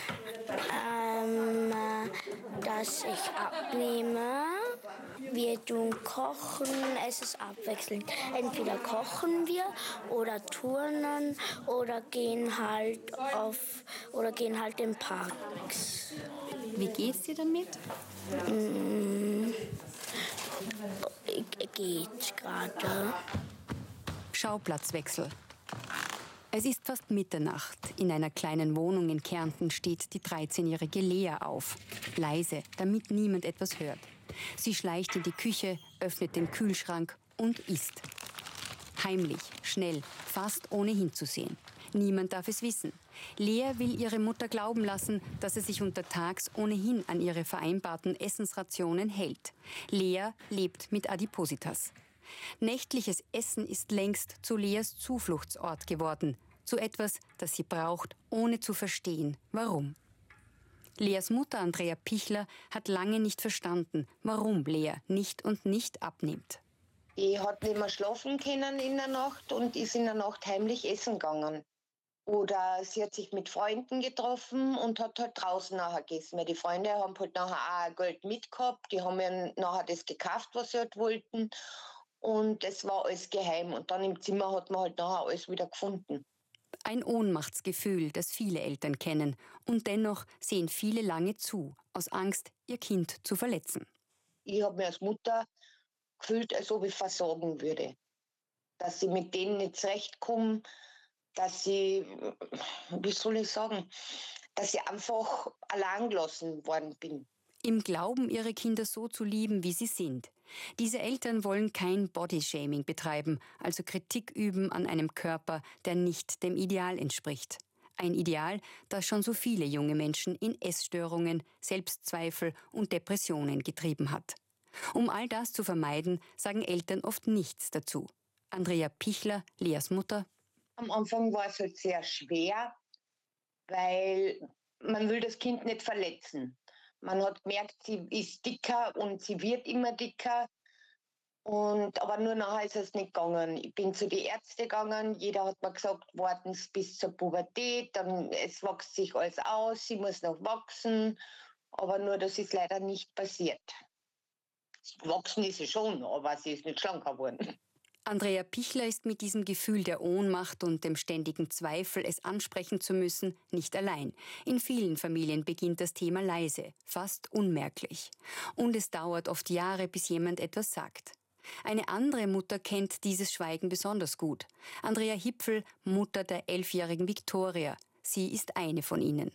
Dass ich abnehme. Wir tun kochen, es ist abwechselnd. Entweder kochen wir oder turnen oder gehen halt in Parks. Wie geht's dir damit? Geht gerade. Schauplatzwechsel. Es ist fast Mitternacht. In einer kleinen Wohnung in Kärnten steht die 13-jährige Lea auf. Leise, damit niemand etwas hört. Sie schleicht in die Küche, öffnet den Kühlschrank und isst. Heimlich, schnell, fast ohne hinzusehen. Niemand darf es wissen. Lea will ihre Mutter glauben lassen, dass sie sich untertags ohnehin an ihre vereinbarten Essensrationen hält. Lea lebt mit Adipositas. Nächtliches Essen ist längst zu Leas Zufluchtsort geworden. Zu etwas, das sie braucht, ohne zu verstehen, warum. Leas Mutter Andrea Pichler hat lange nicht verstanden, warum Lea nicht abnimmt. Die hat nicht mehr schlafen können in der Nacht und ist in der Nacht heimlich essen gegangen. Oder sie hat sich mit Freunden getroffen und hat halt draußen nachher gegessen. Weil die Freunde haben halt nachher auch Geld mitgehabt. Die haben ja nachher das gekauft, was sie halt wollten. Und es war alles geheim. Und dann im Zimmer hat man halt nachher alles wieder gefunden. Ein Ohnmachtsgefühl, das viele Eltern kennen. Und dennoch sehen viele lange zu, aus Angst, ihr Kind zu verletzen. Ich habe mir als Mutter gefühlt, als ob ich versagen würde. Dass ich mit denen nicht zurechtkomme, dass ich, wie soll ich sagen, dass ich einfach allein gelassen worden bin. Im Glauben, ihre Kinder so zu lieben, wie sie sind. Diese Eltern wollen kein Bodyshaming betreiben, also Kritik üben an einem Körper, der nicht dem Ideal entspricht. Ein Ideal, das schon so viele junge Menschen in Essstörungen, Selbstzweifel und Depressionen getrieben hat. Um all das zu vermeiden, sagen Eltern oft nichts dazu. Andrea Pichler, Leas Mutter. Am Anfang war es halt sehr schwer, weil man will das Kind nicht verletzen. Man hat gemerkt, sie ist dicker und sie wird immer dicker. Aber nur nachher ist es nicht gegangen. Ich bin zu den Ärzten gegangen, jeder hat mir gesagt, warten Sie bis zur Pubertät, dann es wächst sich alles aus, sie muss noch wachsen. Aber nur das ist leider nicht passiert. Gewachsen ist sie schon, aber sie ist nicht schlanker geworden. Andrea Pichler ist mit diesem Gefühl der Ohnmacht und dem ständigen Zweifel, es ansprechen zu müssen, nicht allein. In vielen Familien beginnt das Thema leise, fast unmerklich. Und es dauert oft Jahre, bis jemand etwas sagt. Eine andere Mutter kennt dieses Schweigen besonders gut. Andrea Hipfel, Mutter der 11-jährigen Viktoria. Sie ist eine von ihnen.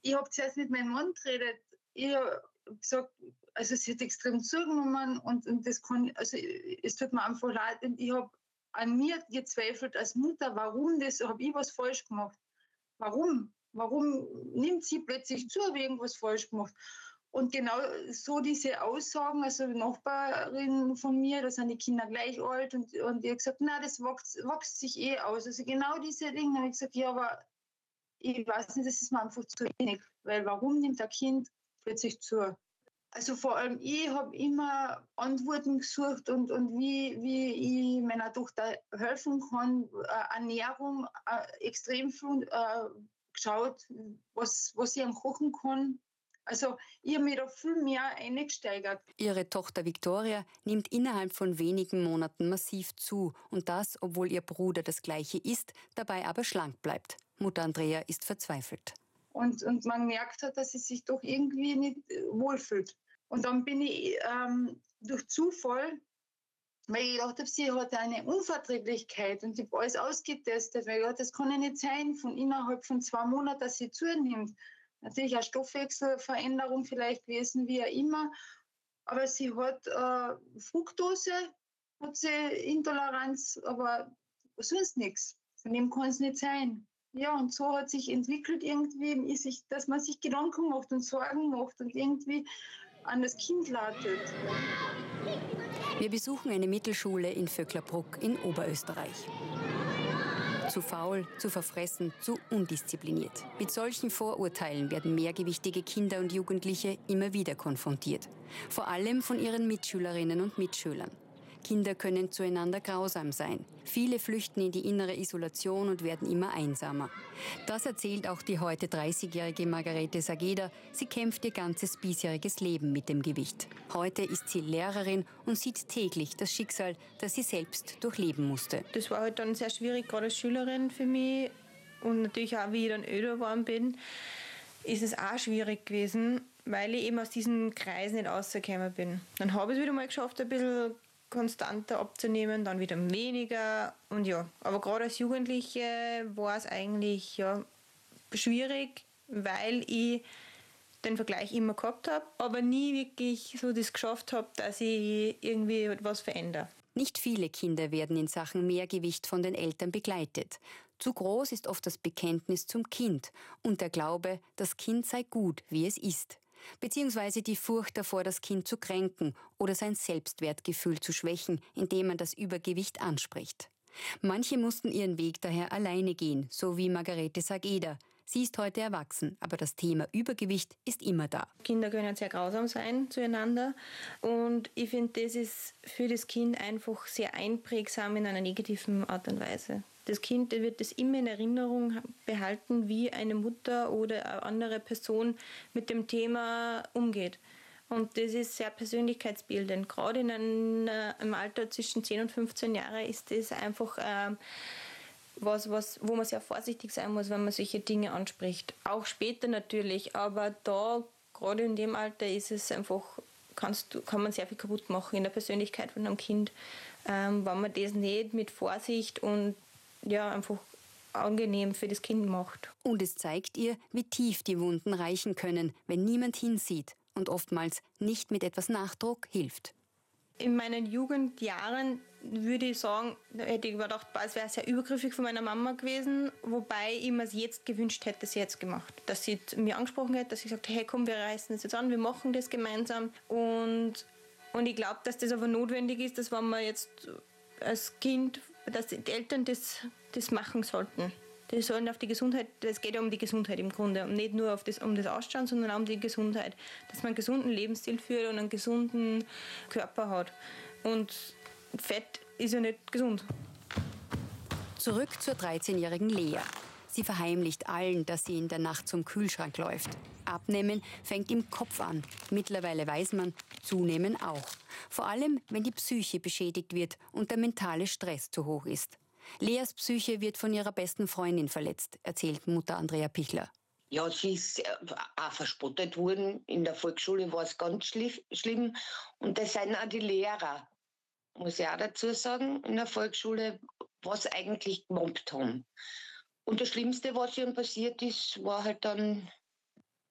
ich habe zuerst mit meinem Mann geredet. Ich habe gesagt, also es hat extrem zugenommen und das kann, also es tut mir einfach leid. Und ich habe an mir gezweifelt als Mutter, warum das, habe ich was falsch gemacht? Warum? Warum nimmt sie plötzlich zu, habe ich irgendwas falsch gemacht? Und genau so diese Aussagen, also die Nachbarin von mir, da sind die Kinder gleich alt und die hat gesagt, na, das wächst sich eh aus. Also genau diese Dinge, habe ich gesagt, ja, aber ich weiß nicht, das ist mir einfach zu wenig, weil warum nimmt ein Kind plötzlich zu? Also vor allem ich habe immer Antworten gesucht und wie ich meiner Tochter helfen kann, Ernährung extrem viel geschaut, was ich am Kochen kann. Also ich habe mich da viel mehr eingesteigert. Ihre Tochter Victoria nimmt innerhalb von wenigen Monaten massiv zu und das, obwohl ihr Bruder das Gleiche isst, dabei aber schlank bleibt. Mutter Andrea ist verzweifelt. Und man merkt halt, dass sie sich doch irgendwie nicht wohlfühlt. Und dann bin ich durch Zufall, weil ich gedacht habe, sie hat eine Unverträglichkeit und ich habe alles ausgetestet, weil ich dachte, das kann ja nicht sein, von innerhalb von 2 Monaten, dass sie zunimmt. Natürlich eine Stoffwechselveränderung vielleicht gewesen, wie auch immer. Aber sie hat Fructose, hat sie Intoleranz, aber sonst nichts. Von dem kann es nicht sein. Ja, und so hat sich entwickelt irgendwie, dass man sich Gedanken macht und Sorgen macht und irgendwie an das Kind lautet. Wir besuchen eine Mittelschule in Vöcklerbruck in Oberösterreich. Zu faul, zu verfressen, zu undiszipliniert. Mit solchen Vorurteilen werden mehrgewichtige Kinder und Jugendliche immer wieder konfrontiert. Vor allem von ihren Mitschülerinnen und Mitschülern. Kinder können zueinander grausam sein. Viele flüchten in die innere Isolation und werden immer einsamer. Das erzählt auch die heute 30-jährige Margarete Sageder. Sie kämpft ihr ganzes bisheriges Leben mit dem Gewicht. Heute ist sie Lehrerin und sieht täglich das Schicksal, das sie selbst durchleben musste. Das war halt dann sehr schwierig, gerade als Schülerin für mich. Und natürlich auch, wie ich dann älter geworden bin, ist es auch schwierig gewesen, weil ich eben aus diesem Kreis nicht rausgekommen bin. Dann habe ich es wieder mal geschafft, ein bisschen konstanter abzunehmen, dann wieder weniger und ja. Aber gerade als Jugendliche war es eigentlich ja schwierig, weil ich den Vergleich immer gehabt habe, aber nie wirklich so das geschafft habe, dass ich irgendwie etwas verändere. Nicht viele Kinder werden in Sachen Mehrgewicht von den Eltern begleitet. Zu groß ist oft das Bekenntnis zum Kind und der Glaube, das Kind sei gut, wie es ist. Beziehungsweise die Furcht davor, das Kind zu kränken oder sein Selbstwertgefühl zu schwächen, indem man das Übergewicht anspricht. Manche mussten ihren Weg daher alleine gehen, so wie Margarete Sageder. Sie ist heute erwachsen, aber das Thema Übergewicht ist immer da. Kinder können sehr grausam sein zueinander und ich finde, das ist für das Kind einfach sehr einprägsam in einer negativen Art und Weise. Das Kind wird das immer in Erinnerung behalten, wie eine Mutter oder eine andere Person mit dem Thema umgeht. Und das ist sehr persönlichkeitsbildend. Gerade im Alter zwischen 10 und 15 Jahren ist das einfach wo man sehr vorsichtig sein muss, wenn man solche Dinge anspricht. Auch später natürlich, aber da, gerade in dem Alter, ist es einfach, kann man sehr viel kaputt machen in der Persönlichkeit von einem Kind, wenn man das nicht mit Vorsicht und ja, einfach angenehm für das Kind macht. Und es zeigt ihr, wie tief die Wunden reichen können, wenn niemand hinsieht und oftmals nicht mit etwas Nachdruck hilft. In meinen Jugendjahren würde ich sagen, da hätte ich gedacht, es wäre sehr übergriffig von meiner Mama gewesen, wobei ich mir es jetzt gewünscht hätte, sie jetzt gemacht. Dass sie mir angesprochen hätte, dass sie gesagt hätte, hey komm, wir reißen das jetzt an, wir machen das gemeinsam. Und ich glaube, dass das aber notwendig ist, dass wenn man jetzt als Kind, dass die Eltern das machen sollten. Die sollen auf die Gesundheit, es geht ja um die Gesundheit im Grunde, und nicht nur um das Ausschauen, sondern auch um die Gesundheit. Dass man einen gesunden Lebensstil führt und einen gesunden Körper hat. Und Fett ist ja nicht gesund. Zurück zur 13-jährigen Lea. Sie verheimlicht allen, dass sie in der Nacht zum Kühlschrank läuft. Abnehmen fängt im Kopf an. Mittlerweile weiß man, zunehmen auch. Vor allem, wenn die Psyche beschädigt wird und der mentale Stress zu hoch ist. Leas Psyche wird von ihrer besten Freundin verletzt, erzählt Mutter Andrea Pichler. Ja, sie ist auch verspottet worden. In der Volksschule war es ganz schlimm. Und das sind auch die Lehrer, muss ich auch dazu sagen, in der Volksschule, was eigentlich gemobbt haben. Und das Schlimmste, was ihnen passiert ist, war halt dann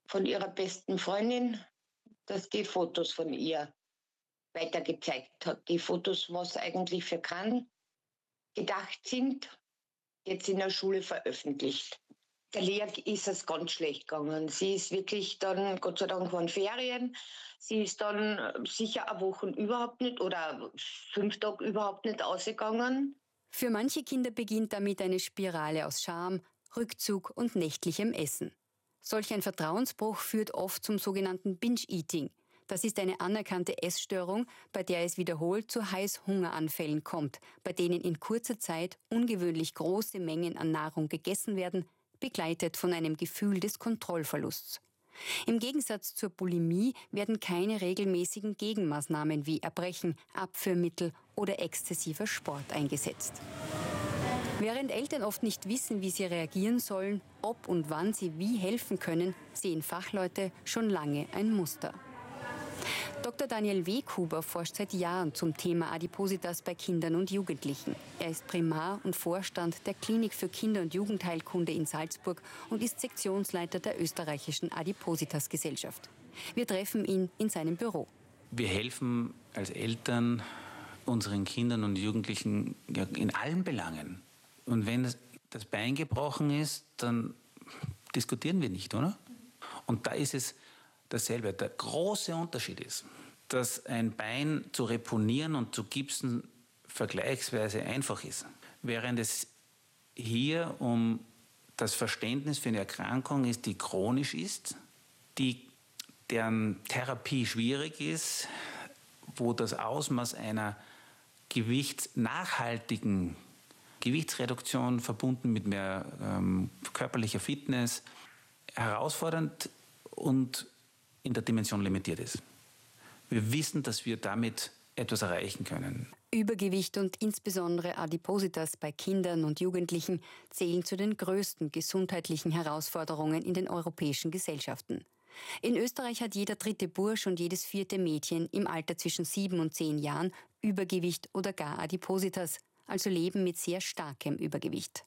von ihrer besten Freundin, dass die Fotos von ihr weitergezeigt hat. Die Fotos, was eigentlich für Kran gedacht sind, jetzt in der Schule veröffentlicht. Der Lea ist es ganz schlecht gegangen. Sie ist wirklich dann, Gott sei Dank waren Ferien, sie ist dann sicher eine Woche überhaupt nicht oder 5 Tage überhaupt nicht ausgegangen. Für manche Kinder beginnt damit eine Spirale aus Scham, Rückzug und nächtlichem Essen. Solch ein Vertrauensbruch führt oft zum sogenannten Binge-Eating. Das ist eine anerkannte Essstörung, bei der es wiederholt zu Heißhungeranfällen kommt, bei denen in kurzer Zeit ungewöhnlich große Mengen an Nahrung gegessen werden, begleitet von einem Gefühl des Kontrollverlusts. Im Gegensatz zur Bulimie werden keine regelmäßigen Gegenmaßnahmen wie Erbrechen, Abführmittel oder exzessiver Sport eingesetzt. Während Eltern oft nicht wissen, wie sie reagieren sollen, ob und wann sie wie helfen können, sehen Fachleute schon lange ein Muster. Dr. Daniel Weghuber forscht seit Jahren zum Thema Adipositas bei Kindern und Jugendlichen. Er ist Primar und Vorstand der Klinik für Kinder- und Jugendheilkunde in Salzburg und ist Sektionsleiter der österreichischen Adipositas-Gesellschaft. Wir treffen ihn in seinem Büro. Wir helfen als Eltern unseren Kindern und Jugendlichen in allen Belangen. Und wenn das Bein gebrochen ist, dann diskutieren wir nicht, oder? Und da ist es dasselbe. Der große Unterschied ist, dass ein Bein zu reponieren und zu gipsen vergleichsweise einfach ist. Während es hier um das Verständnis für eine Erkrankung ist, die chronisch ist, deren Therapie schwierig ist, wo das Ausmaß einer nachhaltigen Gewichtsreduktion verbunden mit mehr körperlicher Fitness herausfordernd und in der Dimension limitiert ist. Wir wissen, dass wir damit etwas erreichen können. Übergewicht und insbesondere Adipositas bei Kindern und Jugendlichen zählen zu den größten gesundheitlichen Herausforderungen in den europäischen Gesellschaften. In Österreich hat jeder 3. Bursch und jedes 4. Mädchen im Alter zwischen 7 und 10 Jahren Übergewicht oder gar Adipositas, also Leben mit sehr starkem Übergewicht.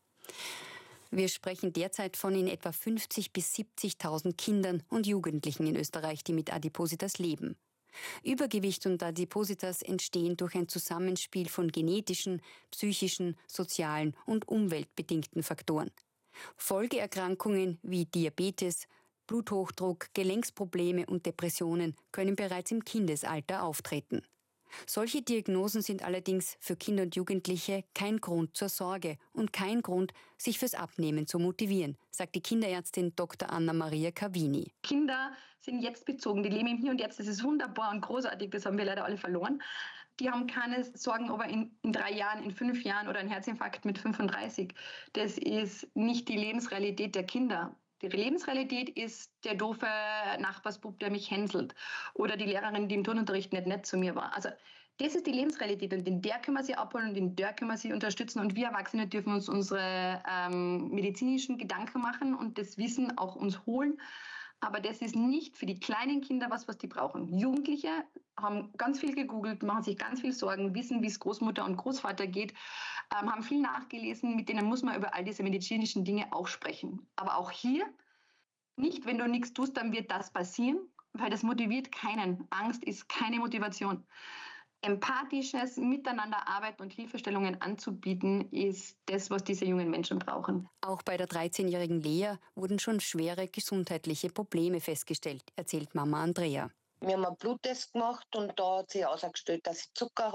Wir sprechen derzeit von in etwa 50.000 bis 70.000 Kindern und Jugendlichen in Österreich, die mit Adipositas leben. Übergewicht und Adipositas entstehen durch ein Zusammenspiel von genetischen, psychischen, sozialen und umweltbedingten Faktoren. Folgeerkrankungen wie Diabetes, Bluthochdruck, Gelenksprobleme und Depressionen können bereits im Kindesalter auftreten. Solche Diagnosen sind allerdings für Kinder und Jugendliche kein Grund zur Sorge und kein Grund, sich fürs Abnehmen zu motivieren, sagt die Kinderärztin Dr. Anna-Maria Cavini. Kinder sind jetzt bezogen, die leben im Hier und Jetzt, das ist wunderbar und großartig, das haben wir leider alle verloren. Die haben keine Sorgen, ob er in 3 Jahren, in 5 Jahren oder einen Herzinfarkt mit 35. Das ist nicht die Lebensrealität der Kinder. Die Lebensrealität ist der doofe Nachbarsbub, der mich hänselt. Oder die Lehrerin, die im Turnunterricht nicht nett zu mir war. Also das ist die Lebensrealität und in der können wir sie abholen und in der können wir sie unterstützen. Und wir Erwachsene dürfen uns unsere medizinischen Gedanken machen und das Wissen auch uns holen. Aber das ist nicht für die kleinen Kinder was die brauchen. Jugendliche haben ganz viel gegoogelt, machen sich ganz viel Sorgen, wissen, wie es Großmutter und Großvater geht, haben viel nachgelesen, mit denen muss man über all diese medizinischen Dinge auch sprechen. Aber auch hier nicht, wenn du nichts tust, dann wird das passieren, weil das motiviert keinen. Angst ist keine Motivation. Empathisches Miteinanderarbeiten und Hilfestellungen anzubieten, ist das, was diese jungen Menschen brauchen. Auch bei der 13-jährigen Lea wurden schon schwere gesundheitliche Probleme festgestellt, erzählt Mama Andrea. Wir haben einen Bluttest gemacht und da hat sie herausgestellt, dass sie Zucker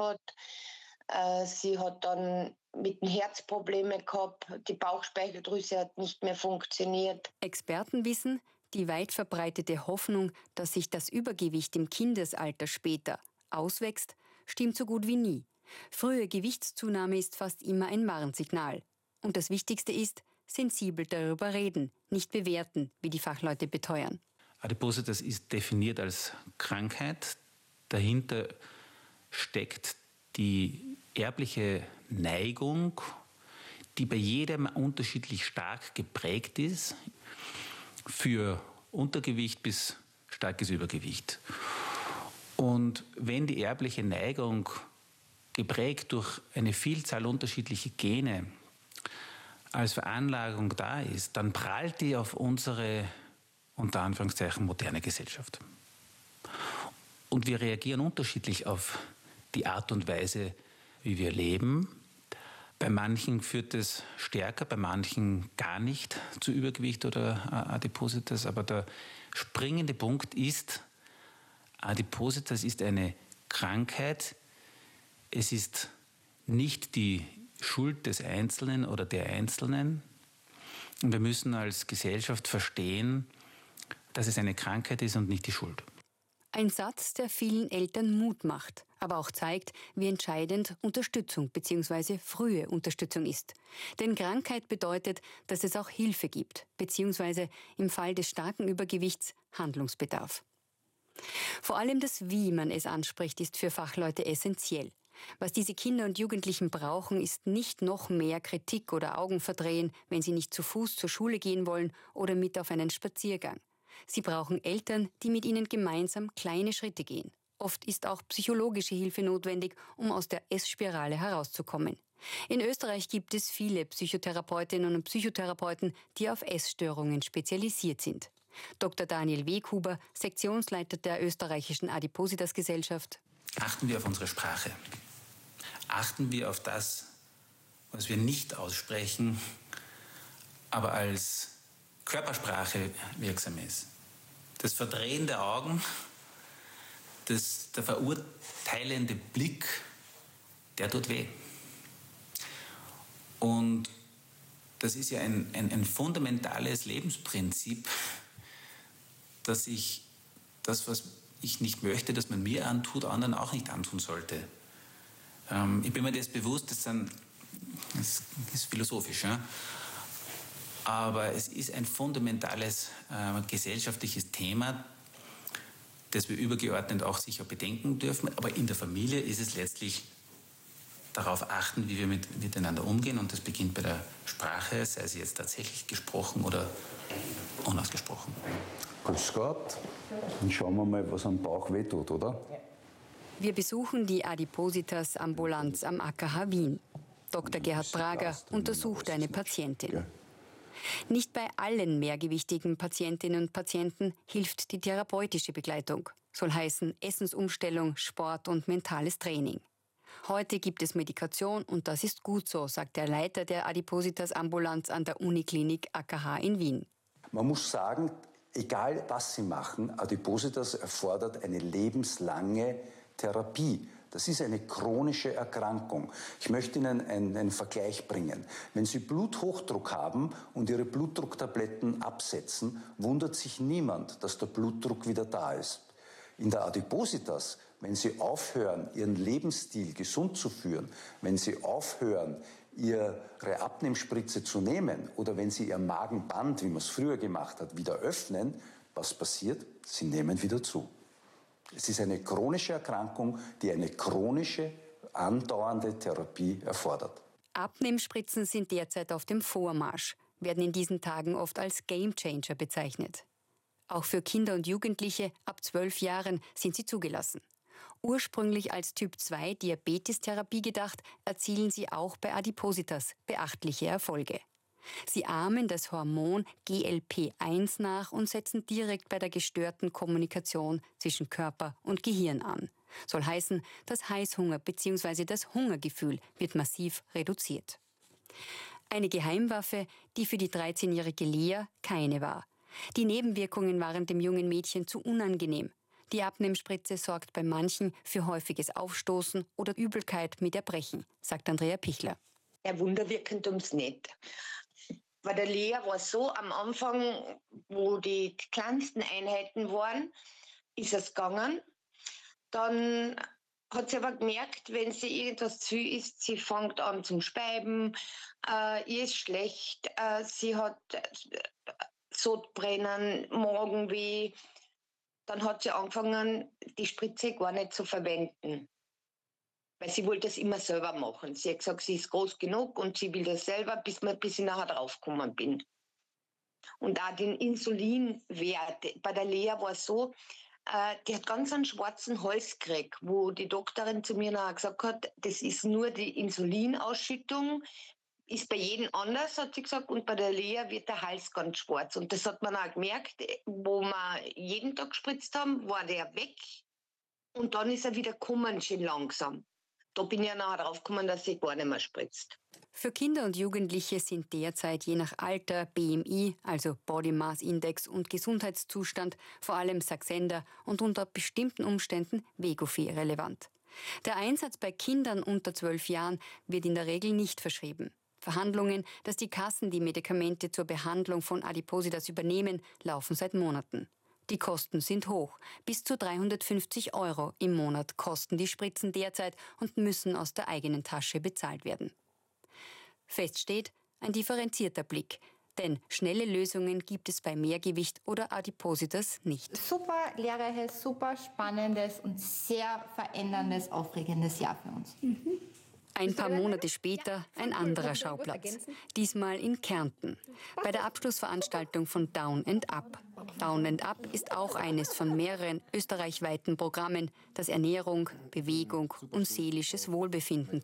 hat. Sie hat dann mit dem Herz Probleme gehabt, die Bauchspeicheldrüse hat nicht mehr funktioniert. Experten wissen, die weit verbreitete Hoffnung, dass sich das Übergewicht im Kindesalter später auswächst, stimmt so gut wie nie. Frühe Gewichtszunahme ist fast immer ein Warnsignal. Und das Wichtigste ist, sensibel darüber reden, nicht bewerten, wie die Fachleute beteuern. Adipositas ist definiert als Krankheit. Dahinter steckt die erbliche Neigung, die bei jedem unterschiedlich stark geprägt ist, für Untergewicht bis starkes Übergewicht. Und wenn die erbliche Neigung geprägt durch eine Vielzahl unterschiedlicher Gene als Veranlagung da ist, dann prallt die auf unsere unter Anführungszeichen, moderne Gesellschaft. Und wir reagieren unterschiedlich auf die Art und Weise, wie wir leben. Bei manchen führt es stärker, bei manchen gar nicht zu Übergewicht oder Adipositas. Aber der springende Punkt ist, Adipositas ist eine Krankheit. Es ist nicht die Schuld des Einzelnen oder der Einzelnen. Und wir müssen als Gesellschaft verstehen, dass es eine Krankheit ist und nicht die Schuld. Ein Satz, der vielen Eltern Mut macht, aber auch zeigt, wie entscheidend Unterstützung bzw. frühe Unterstützung ist. Denn Krankheit bedeutet, dass es auch Hilfe gibt, bzw. im Fall des starken Übergewichts Handlungsbedarf. Vor allem das Wie man es anspricht, ist für Fachleute essentiell. Was diese Kinder und Jugendlichen brauchen, ist nicht noch mehr Kritik oder Augenverdrehen, wenn sie nicht zu Fuß zur Schule gehen wollen oder mit auf einen Spaziergang. Sie brauchen Eltern, die mit ihnen gemeinsam kleine Schritte gehen. Oft ist auch psychologische Hilfe notwendig, um aus der Essspirale herauszukommen. In Österreich gibt es viele Psychotherapeutinnen und Psychotherapeuten, die auf Essstörungen spezialisiert sind. Dr. Daniel Weghuber, Sektionsleiter der österreichischen Adipositas-Gesellschaft. Achten wir auf unsere Sprache. Achten wir auf das, was wir nicht aussprechen, aber als Körpersprache wirksam ist. Das Verdrehen der Augen, der verurteilende Blick, der tut weh. Und das ist ja ein fundamentales Lebensprinzip, dass ich das, was ich nicht möchte, dass man mir antut, anderen auch nicht antun sollte. Ich bin mir das bewusst, das ist philosophisch, ja? Aber es ist ein fundamentales gesellschaftliches Thema, das wir übergeordnet auch sicher bedenken dürfen. Aber in der Familie ist es letztlich darauf achten, wie wir miteinander umgehen. Und das beginnt bei der Sprache, sei sie jetzt tatsächlich gesprochen oder unausgesprochen. Grüß Gott. Dann schauen wir mal, was am Bauch wehtut, oder? Wir besuchen die Adipositas-Ambulanz am AKH Wien. Dr. Gerhard Prager untersucht eine Patientin. Nicht bei allen mehrgewichtigen Patientinnen und Patienten hilft die therapeutische Begleitung. Soll heißen Essensumstellung, Sport und mentales Training. Heute gibt es Medikation und das ist gut so, sagt der Leiter der Adipositas-Ambulanz an der Uniklinik AKH in Wien. Man muss sagen, egal was Sie machen, Adipositas erfordert eine lebenslange Therapie. Das ist eine chronische Erkrankung. Ich möchte Ihnen einen Vergleich bringen. Wenn Sie Bluthochdruck haben und Ihre Blutdrucktabletten absetzen, wundert sich niemand, dass der Blutdruck wieder da ist. In der Adipositas, wenn Sie aufhören, Ihren Lebensstil gesund zu führen, wenn Sie aufhören, Ihre Abnehmspritze zu nehmen oder wenn Sie Ihr Magenband, wie man es früher gemacht hat, wieder öffnen, was passiert? Sie nehmen wieder zu. Es ist eine chronische Erkrankung, die eine chronische, andauernde Therapie erfordert. Abnehmspritzen sind derzeit auf dem Vormarsch, werden in diesen Tagen oft als Gamechanger bezeichnet. Auch für Kinder und Jugendliche ab 12 Jahren sind sie zugelassen. Ursprünglich als Typ-2-Diabetestherapie gedacht, erzielen sie auch bei Adipositas beachtliche Erfolge. Sie ahmen das Hormon GLP-1 nach und setzen direkt bei der gestörten Kommunikation zwischen Körper und Gehirn an. Soll heißen, das Heißhunger bzw. das Hungergefühl wird massiv reduziert. Eine Geheimwaffe, die für die 13-jährige Lea keine war. Die Nebenwirkungen waren dem jungen Mädchen zu unangenehm. Die Abnehmspritze sorgt bei manchen für häufiges Aufstoßen oder Übelkeit mit Erbrechen, sagt Andrea Pichler. Ja, wunderwirkend ums nicht. Bei der Lea war es so, am Anfang, wo die kleinsten Einheiten waren, ist es gegangen. Dann hat sie aber gemerkt, wenn sie irgendwas zu viel isst, sie fängt an zum Speiben, ihr ist schlecht, sie hat Sodbrennen, Magenweh. Dann hat sie angefangen, die Spritze gar nicht zu verwenden. Weil sie wollte das immer selber machen. Sie hat gesagt, sie ist groß genug und sie will das selber, bis ich nachher draufgekommen bin. Und auch den Insulinwert. Bei der Lea war es so, die hat ganz einen schwarzen Hals gekriegt, wo die Doktorin zu mir nachher gesagt hat, das ist nur die Insulinausschüttung. ist bei jedem anders, hat sie gesagt, und bei der Lea wird der Hals ganz schwarz. Und das hat man auch gemerkt, wo wir jeden Tag gespritzt haben, war der weg und dann ist er wieder gekommen, schön langsam. Da bin ich ja nachher draufgekommen, dass sie gar nicht mehr spritzt. Für Kinder und Jugendliche sind derzeit je nach Alter, BMI, also Body Mass Index und Gesundheitszustand, vor allem Saxenda und unter bestimmten Umständen Wegovy relevant. Der Einsatz bei Kindern unter 12 Jahren wird in der Regel nicht verschrieben. Verhandlungen, dass die Kassen die Medikamente zur Behandlung von Adipositas übernehmen, laufen seit Monaten. Die Kosten sind hoch. Bis zu 350 € im Monat kosten die Spritzen derzeit und müssen aus der eigenen Tasche bezahlt werden. Fest steht ein differenzierter Blick, denn schnelle Lösungen gibt es bei Mehrgewicht oder Adipositas nicht. Super lehrreiches, super spannendes und sehr veränderndes, aufregendes Jahr für uns. Ein paar Monate später ein anderer Schauplatz, diesmal in Kärnten, bei der Abschlussveranstaltung von Down and Up. Down and Up ist auch eines von mehreren österreichweiten Programmen, das Ernährung, Bewegung und seelisches Wohlbefinden